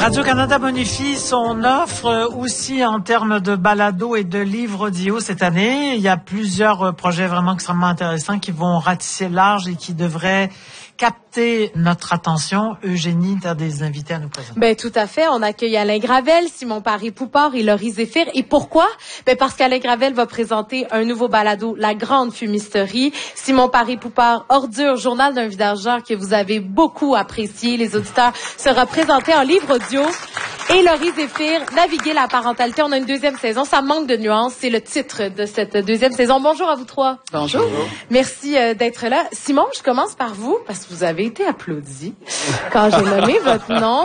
Radio-Canada bonifie son offre aussi en termes de balado et de livres audio cette année. Il y a plusieurs projets vraiment extrêmement intéressants qui vont ratisser large et qui devraient capter notre attention. Eugénie, tu as des invités à nous présenter. Ben tout à fait. On accueille Alain Gravel, Simon Paré-Poupard et Laurie Zéphir. Et pourquoi? Ben parce qu'Alain Gravel va présenter un nouveau balado, La Grande Fumisterie. Simon Paré-Poupard, Ordure, journal d'un vidangeur que vous avez beaucoup apprécié, les auditeurs, sera présenté en livre audio. Et Laurie Zéphir, Naviguer la parentalité. On a une deuxième saison. Ça manque de nuances. C'est le titre de cette deuxième saison. Bonjour à vous trois. Bonjour. Merci d'être là. Simon, je commence par vous parce que vous avez été applaudi quand j'ai nommé votre nom.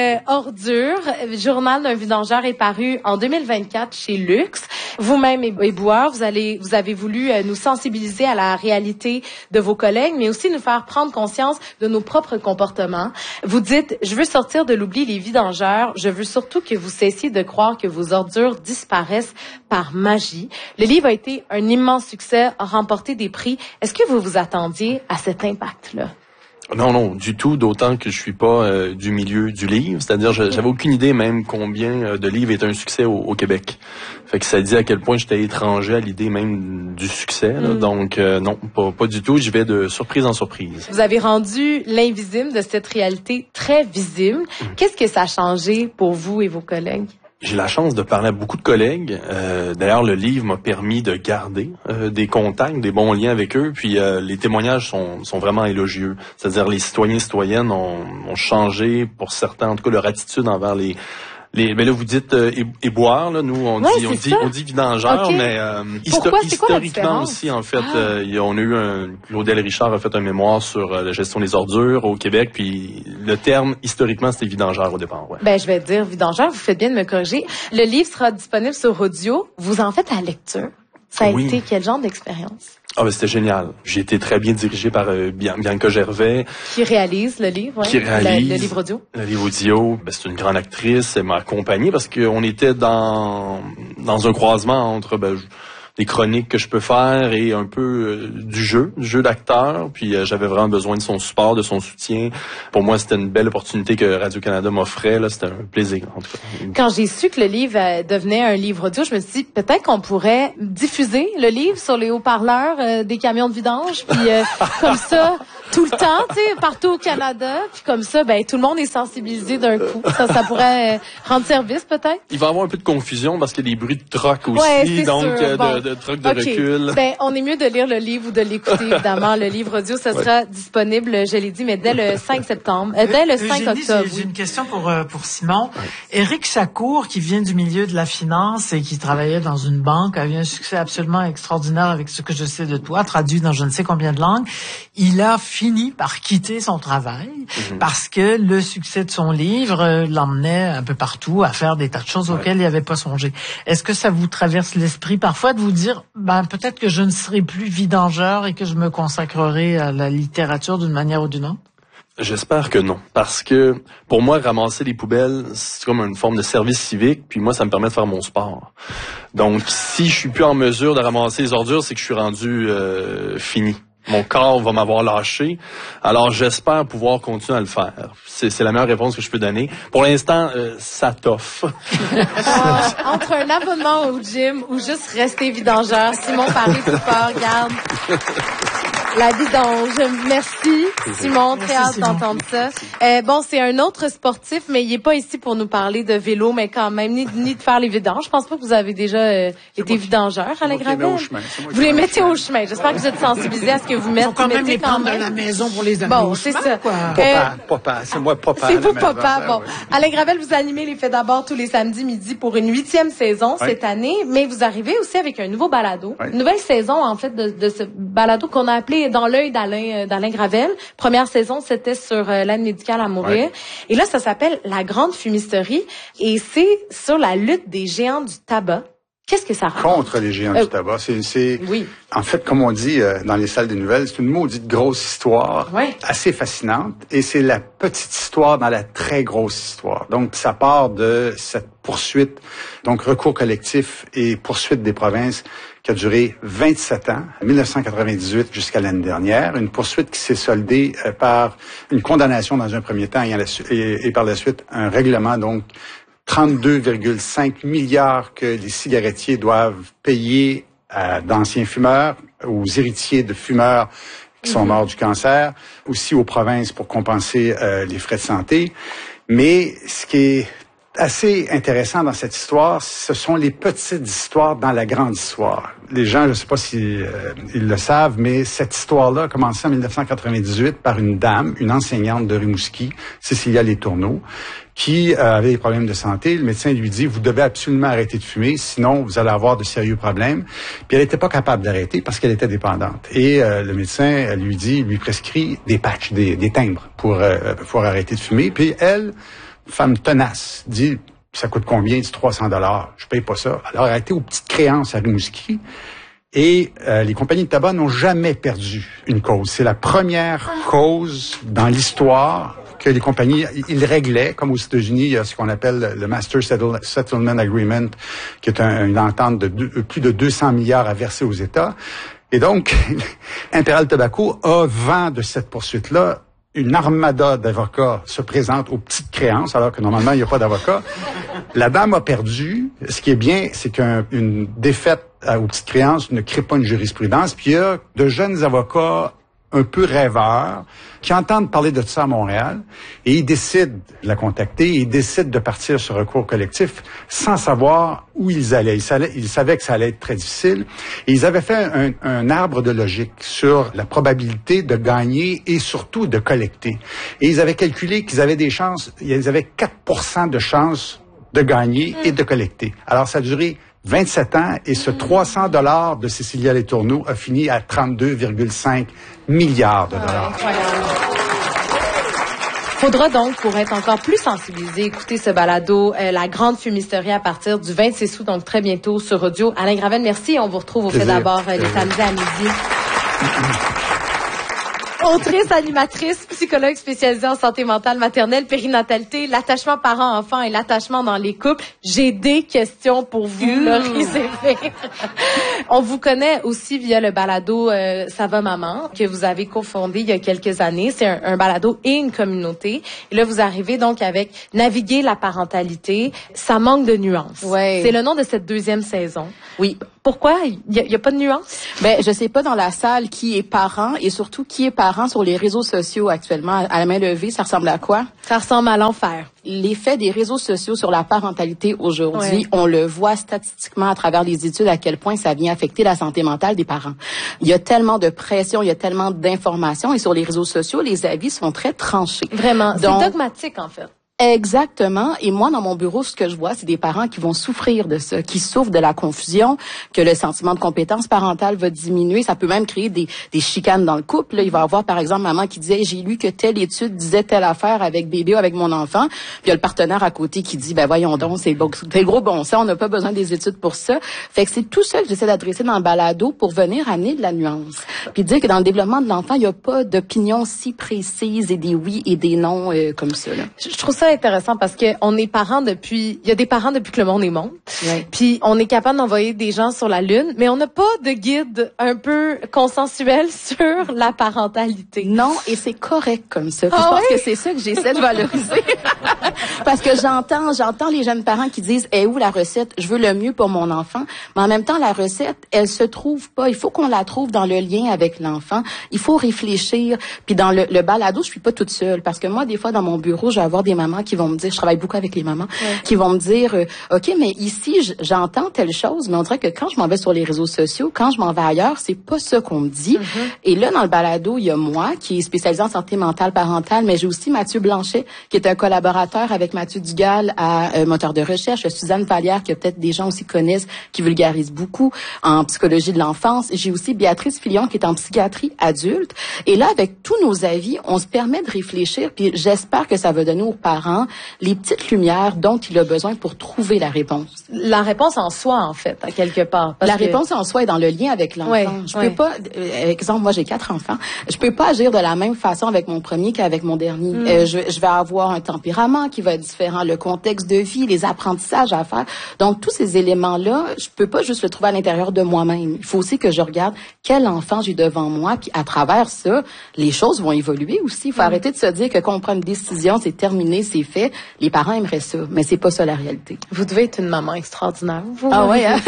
Ordure, journal d'un vidangeur est paru en 2024 chez Luxe. Vous-même, éboueur, vous avez voulu nous sensibiliser à la réalité de vos collègues, mais aussi nous faire prendre conscience de nos propres comportements. Vous dites, je veux sortir de l'oubli les vidangeurs. Je veux surtout que vous cessiez de croire que vos ordures disparaissent par magie. Le livre a été un immense succès, a remporté des prix. Est-ce que vous vous attendiez à cet impact-là? Non, du tout, d'autant que je suis pas du milieu du livre. C'est-à-dire, j'avais aucune idée même combien de livres étaient un succès au Québec. Fait que ça dit à quel point j'étais étranger à l'idée même du succès. Là. Donc, non, pas du tout. J'y vais de surprise en surprise. Vous avez rendu l'invisible de cette réalité très visible. Qu'est-ce que ça a changé pour vous et vos collègues? J'ai la chance de parler à beaucoup de collègues. D'ailleurs, le livre m'a permis de garder des contacts, des bons liens avec eux. Puis les témoignages sont vraiment élogieux. C'est-à-dire les citoyens et citoyennes ont changé, pour certains, en tout cas, leur attitude envers mais là, vous dites éboueur, là, nous, on dit vidangeur, okay. Mais historiquement aussi, en fait, on a eu Claudel Richard a fait un mémoire sur la gestion des ordures au Québec, puis le terme, historiquement, c'était vidangeur au départ, ouais. Ben, je vais dire vidangeur, vous faites bien de me corriger. Le livre sera disponible sur audio. Vous en faites à la lecture. Ça a été quel genre d'expérience? C'était génial. J'ai été très bien dirigé par Bianca Gervais. Qui réalise le livre, Qui réalise le livre audio. Le livre audio. C'est une grande actrice. Elle m'a accompagné parce qu'on était dans un croisement entre des chroniques que je peux faire et un peu du jeu d'acteur. Puis j'avais vraiment besoin de son support, de son soutien. Pour moi, c'était une belle opportunité que Radio-Canada m'offrait. Là, c'était un plaisir, en tout cas. Quand j'ai su que le livre devenait un livre audio, je me suis dit, peut-être qu'on pourrait diffuser le livre sur les haut-parleurs des camions de vidange. Puis comme ça, tout le temps, tu sais, partout au Canada. Puis comme ça, tout le monde est sensibilisé d'un coup. Ça pourrait rendre service, peut-être. Il va y avoir un peu de confusion parce qu'il y a des bruits de troc aussi. Donc, sûr. de trucs de recul. On est mieux de lire le livre ou de l'écouter, évidemment. Le livre audio, ça sera disponible, je l'ai dit, mais dès le 5 septembre. Dès le 5 octobre. J'ai une question pour Simon. Éric Chacour, qui vient du milieu de la finance et qui travaillait dans une banque, a eu un succès absolument extraordinaire avec ce que je sais de toi, traduit dans je ne sais combien de langues. Il a fini par quitter son travail parce que le succès de son livre l'emmenait un peu partout à faire des tas de choses auxquelles il n'avait pas songé. Est-ce que ça vous traverse l'esprit parfois de vous dire, peut-être que je ne serai plus vidangeur et que je me consacrerai à la littérature d'une manière ou d'une autre? J'espère que non. Parce que, pour moi, ramasser les poubelles, c'est comme une forme de service civique, puis moi, ça me permet de faire mon sport. Donc, si je suis plus en mesure de ramasser les ordures, c'est que je suis rendu fini. Mon corps va m'avoir lâché. Alors, j'espère pouvoir continuer à le faire. C'est la meilleure réponse que je peux donner. Pour l'instant, ça t'offre. Entre un abonnement au gym ou juste rester vidangeur, Simon Paré-Poupard, regarde. La vidange. Merci, Simon. Très hâte d'entendre ça. C'est un autre sportif, mais il est pas ici pour nous parler de vélo, mais quand même, ni de faire les vidanges. Je pense pas que vous avez déjà été vidangeur, Alain Gravel. Vous les mettez au chemin. J'espère que vous êtes sensibilisés à ce que vous mettez. Ils vont quand même les prendre à la maison pour les amener au chemin. C'est ça. Papa. C'est moi, papa. C'est vous, papa. Bon. Alain Gravel, vous animez les Faits d'abord tous les samedis midi pour une 8e saison cette année, mais vous arrivez aussi avec un nouveau balado. Une nouvelle saison, en fait, de ce balado qu'on a appelé Dans l'œil d'Alain Gravel. Première saison, c'était sur l'aide médicale à mourir. Et là, ça s'appelle La Grande Fumisterie. Et c'est sur la lutte des géants du tabac Qu'est-ce que ça raconte? Contre les géants du tabac. Oui. En fait, comme on dit dans les salles des nouvelles, c'est une maudite grosse histoire, assez fascinante, et c'est la petite histoire dans la très grosse histoire. Donc, ça part de cette poursuite, donc recours collectif et poursuite des provinces qui a duré 27 ans, 1998 jusqu'à l'année dernière, une poursuite qui s'est soldée par une condamnation dans un premier temps et par la suite un règlement, donc 32,5 milliards que les cigarettiers doivent payer d'anciens fumeurs, aux héritiers de fumeurs qui sont morts du cancer, aussi aux provinces pour compenser les frais de santé. Mais ce qui est assez intéressant dans cette histoire, ce sont les petites histoires dans la grande histoire. Les gens, je ne sais pas si ils le savent, mais cette histoire-là a commencé en 1998 par une dame, une enseignante de Rimouski, Cécilia Letourneau, qui avait des problèmes de santé. Le médecin lui dit, vous devez absolument arrêter de fumer, sinon vous allez avoir de sérieux problèmes. Puis elle n'était pas capable d'arrêter parce qu'elle était dépendante. Et le médecin lui prescrit des patchs, des timbres pour pouvoir arrêter de fumer. Puis elle, femme tenace, dit, ça coûte combien? Il dit $300. Je paye pas ça. Alors, elle a été aux petites créances à Rimouski. Et les compagnies de tabac n'ont jamais perdu une cause. C'est la première cause dans l'histoire que les compagnies, ils réglaient, comme aux États-Unis, il y a ce qu'on appelle le Master Settlement Agreement, qui est une entente de plus de 200 milliards à verser aux États. Et donc, Imperial Tobacco a vent de cette poursuite-là. Une armada d'avocats se présente aux petites créances, alors que normalement, il n'y a pas d'avocat. La dame a perdu. Ce qui est bien, c'est qu'une défaite aux petites créances ne crée pas une jurisprudence. Puis il y a de jeunes avocats un peu rêveurs qui entendent parler de ça à Montréal et ils décident de la contacter, ils décident de partir sur recours collectif sans savoir où ils allaient. Ils savaient que ça allait être très difficile et ils avaient fait un arbre de logique sur la probabilité de gagner et surtout de collecter. Et ils avaient calculé qu'ils avaient des chances, ils avaient 4% de chances de gagner et de collecter. Alors ça a duré 27 ans et ce $300 de Cécilia Letourneau a fini à 32,5 milliards de dollars. Faudra donc, pour être encore plus sensibilisé, écouter ce balado, La Grande Fumisterie à partir du 26 août, donc très bientôt sur audio. Alain Gravel, merci. On vous retrouve au Fait d'abord les samedis à midi. Autrice, animatrice, psychologue spécialisée en santé mentale maternelle, périnatalité, l'attachement parent-enfant et l'attachement dans les couples. J'ai des questions pour vous, Laurie Zéphir. On vous connaît aussi via le balado Ça va maman, que vous avez cofondé il y a quelques années. C'est un balado et une communauté. Et là, vous arrivez donc avec Naviguer la parentalité. Ça manque de nuances. Ouais. C'est le nom de cette deuxième saison. Oui. Pourquoi? Il y a pas de nuances? Ben, je sais pas dans la salle qui est parent et surtout qui est parent sur les réseaux sociaux actuellement. À la main levée, ça ressemble à quoi? Ça ressemble à l'enfer. L'effet des réseaux sociaux sur la parentalité aujourd'hui, on le voit statistiquement à travers les études à quel point ça vient affecter la santé mentale des parents. Il y a tellement de pression, il y a tellement d'informations et sur les réseaux sociaux, les avis sont très tranchés. Vraiment, c'est dogmatique en fait. Exactement. Et moi, dans mon bureau, ce que je vois, c'est des parents qui vont souffrir de ça, qui souffrent de la confusion, que le sentiment de compétence parentale va diminuer. Ça peut même créer des chicanes dans le couple. Là, il va y avoir, par exemple, maman qui disait, j'ai lu que telle étude disait telle affaire avec bébé ou avec mon enfant. Puis il y a le partenaire à côté qui dit, ben voyons donc, c'est gros bon sens, on n'a pas besoin des études pour ça. Fait que c'est tout ça que j'essaie d'adresser dans le balado pour venir amener de la nuance. Puis dire que dans le développement de l'enfant, il n'y a pas d'opinion si précise et des oui et des non comme ça. Là. Je trouve ça intéressant parce que on est parents depuis, il y a des parents depuis que le monde est monde. Ouais. Puis on est capable d'envoyer des gens sur la lune, mais on n'a pas de guide un peu consensuel sur la parentalité. Non, et c'est correct comme ça. Puis je pense que c'est ça que j'essaie de valoriser. Parce que j'entends les jeunes parents qui disent, où la recette? Je veux le mieux pour mon enfant. Mais en même temps, la recette, elle se trouve pas. Il faut qu'on la trouve dans le lien avec l'enfant. Il faut réfléchir. Puis dans le balado, je suis pas toute seule. Parce que moi, des fois, dans mon bureau, je vais avoir des mamans qui vont me dire, je travaille beaucoup avec les mamans, qui vont me dire, OK, mais ici, j'entends telle chose, mais on dirait que quand je m'en vais sur les réseaux sociaux, quand je m'en vais ailleurs, c'est pas ça qu'on me dit. Et là, dans le balado, il y a moi, qui est spécialisée en santé mentale parentale, mais j'ai aussi Mathieu Blanchet, qui est un collaborateur avec Mathieu Dugal à Moteur de recherche, Suzanne Vallière, que peut-être des gens aussi connaissent, qui vulgarise beaucoup en psychologie de l'enfance. J'ai aussi Béatrice Filion, qui est en psychiatrie adulte. Et là, avec tous nos avis, on se permet de réfléchir, puis j'espère que ça va donner aux parents les petites lumières dont il a besoin pour trouver la réponse. La réponse en soi, en fait, à quelque part. La réponse en soi est dans le lien avec l'enfant. Je peux pas, exemple, moi j'ai 4 enfants, je peux pas agir de la même façon avec mon premier qu'avec mon dernier. Je vais avoir un tempérament qui va être différent, le contexte de vie, les apprentissages à faire. Donc tous ces éléments-là, je peux pas juste le trouver à l'intérieur de moi-même. Il faut aussi que je regarde quel enfant j'ai devant moi, puis à travers ça, les choses vont évoluer aussi. Il faut arrêter de se dire que quand on prend une décision, c'est terminé, c'est fait. Les parents aimeraient ça, mais c'est pas ça la réalité. Vous devez être une maman extraordinaire. Vous, ah ouais, hein?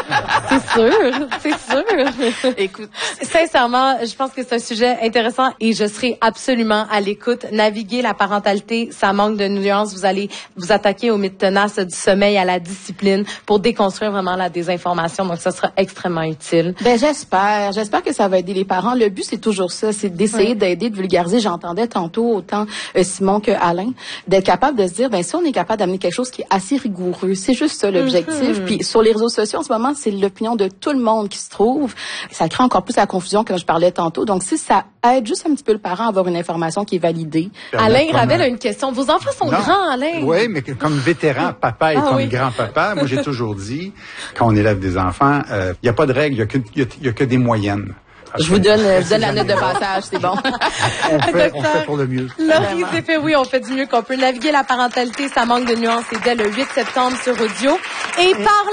C'est sûr. Écoute, sincèrement, je pense que c'est un sujet intéressant et je serai absolument à l'écoute. Naviguer la parentalité, ça manque de nuances. Vous allez vous attaquer aux mythes tenaces du sommeil, à la discipline pour déconstruire vraiment la désinformation. Donc, ça sera extrêmement utile. Ben, j'espère que ça va aider les parents. Le but, c'est toujours ça, c'est d'essayer d'aider, de vulgariser. J'entendais tantôt autant Simon que Alain, d'être capable de se dire, ben, si on est capable d'amener quelque chose qui est assez rigoureux, c'est juste ça l'objectif. Puis sur les réseaux sociaux, en ce moment, c'est l'opinion de tout le monde qui se trouve. Ça crée encore plus la confusion, comme je parlais tantôt. Donc, si ça aide juste un petit peu le parent à avoir une information qui est validée. Alain Gravel a une question. Vos enfants sont grands, Alain. Oui, mais comme vétéran, papa et comme grand-papa, moi, j'ai toujours dit, quand on élève des enfants, il n'y a pas de règle, il y a que des moyennes. Je vous donne la note de passage, c'est bon. on fait pour le mieux. Laurie Zépé, oui, on fait du mieux qu'on peut. Naviguer la parentalité, ça manque de nuances. C'est dès le 8 septembre sur Audio. Et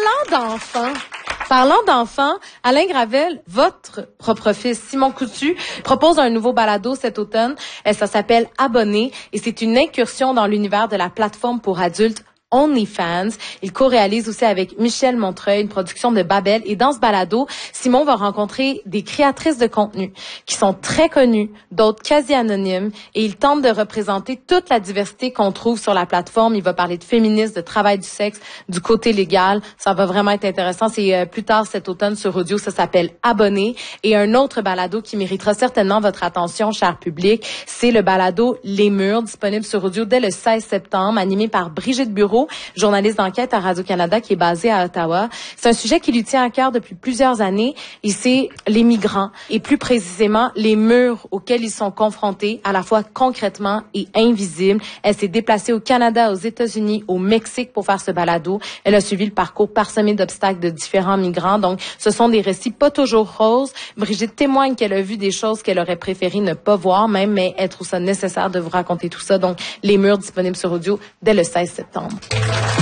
parlant d'enfants, Alain Gravel, votre propre fils, Simon Coutu, propose un nouveau balado cet automne. Ça s'appelle Abonné et c'est une incursion dans l'univers de la plateforme pour adultes OnlyFans. Il co-réalise aussi avec Michel Montreuil une production de Babel. Et dans ce balado, Simon va rencontrer des créatrices de contenu qui sont très connues, d'autres quasi anonymes. Et il tente de représenter toute la diversité qu'on trouve sur la plateforme. Il va parler de féminisme, de travail du sexe, du côté légal. Ça va vraiment être intéressant. C'est plus tard cet automne sur Audio. Ça s'appelle Abonné. Et un autre balado qui méritera certainement votre attention, cher public, c'est le balado Les Murs, disponible sur Audio dès le 16 septembre, animé par Brigitte Bureau, journaliste d'enquête à Radio-Canada qui est basée à Ottawa. C'est un sujet qui lui tient à cœur depuis plusieurs années et c'est les migrants et plus précisément les murs auxquels ils sont confrontés à la fois concrètement et invisibles. Elle s'est déplacée au Canada, aux États-Unis, au Mexique pour faire ce balado. Elle a suivi le parcours parsemé d'obstacles de différents migrants. Donc, ce sont des récits pas toujours roses. Brigitte témoigne qu'elle a vu des choses qu'elle aurait préféré ne pas voir même, mais elle trouve ça nécessaire de vous raconter tout ça. Donc, Les Murs disponibles sur Audio dès le 16 septembre.